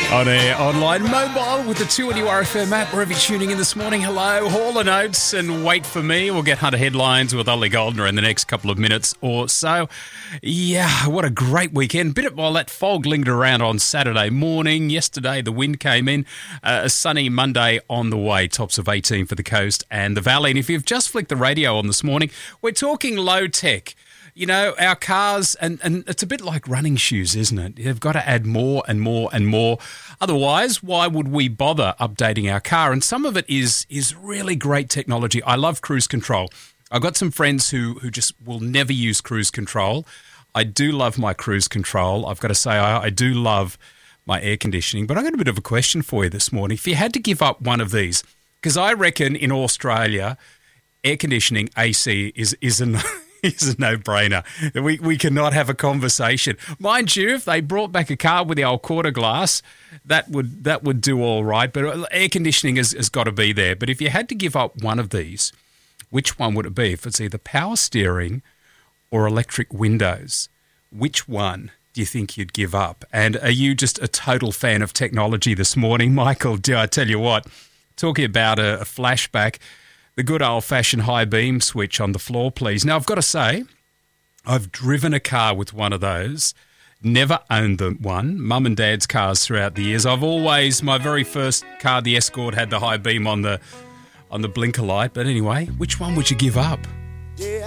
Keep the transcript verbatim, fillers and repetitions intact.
On air, online, mobile, with the two N U R F M app, wherever you're tuning in this morning. Hello, haul the notes and wait for me. We'll get Hunter Headlines with Ollie Goldner in the next couple of minutes or so. Yeah, what a great weekend. Bit of, while that fog lingered around on Saturday morning. Yesterday, the wind came in. Uh, a sunny Monday on the way. Tops of eighteen for the coast and the valley. And if you've just flicked the radio on this morning, we're talking low tech. You know, our cars, and, and it's a bit like running shoes, isn't it? You've got to add more and more and more. Otherwise, why would we bother updating our car? And some of it is is really great technology. I love cruise control. I've got some friends who, who just will never use cruise control. I do love my cruise control. I've got to say, I, I do love my air conditioning. But I've got a bit of a question for you this morning. If you had to give up one of these, because I reckon in Australia, air conditioning, A C, is, is a... It's a no-brainer. We we cannot have a conversation. Mind you, if they brought back a car with the old quarter glass, that would that would do all right. But air conditioning has, has got to be there. But if you had to give up one of these, which one would it be? If it's either power steering or electric windows, which one do you think you'd give up? And are you just a total fan of technology this morning? Michael, do I tell you what, talking about a, a flashback, the good old-fashioned high beam switch on the floor, please. Now, I've got to say, I've driven a car with one of those, never owned the one, mum and dad's cars throughout the years. I've always, my very first car, the Escort, had the high beam on the on the blinker light. But anyway, which one would you give up?